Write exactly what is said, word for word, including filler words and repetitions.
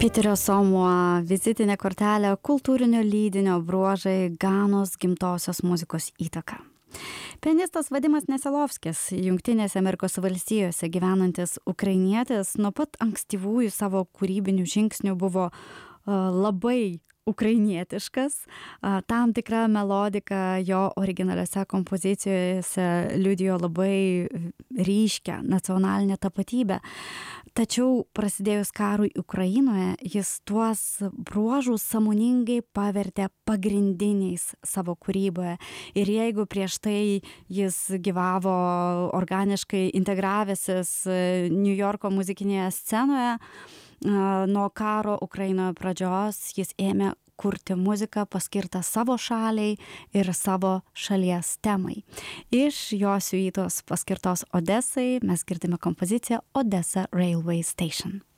Piterio Somuo vizitinė kortelė kultūrinio lydinio bruožai Ganos gimtosios muzikos įtaka. Pianistas Vadimas Neselovskis, Jungtinėse Amerikos valstijose gyvenantis ukrainietis, nuo pat ankstyvųjų savo kūrybinių žingsnių buvo uh, labai ukrainietiškas. Uh, tam tikra melodika jo originaliose kompozicijose liudijo labai ryškią nacionalinę tapatybę. Tačiau prasidėjus karui Ukrainoje, jis tuos bruožus sąmoningai pavertė pagrindiniais savo kūryboje. Ir jeigu prieš tai jis gyvavo organiškai integravęsis New Yorko muzikinėje scenoje, nuo karo Ukrainoje pradžios jis ėmė kurti muziką paskirtą savo šaliai ir savo šalies temai. Iš jo siuitos paskirtos Odesai mes girdime kompoziciją Odessa Railway Station.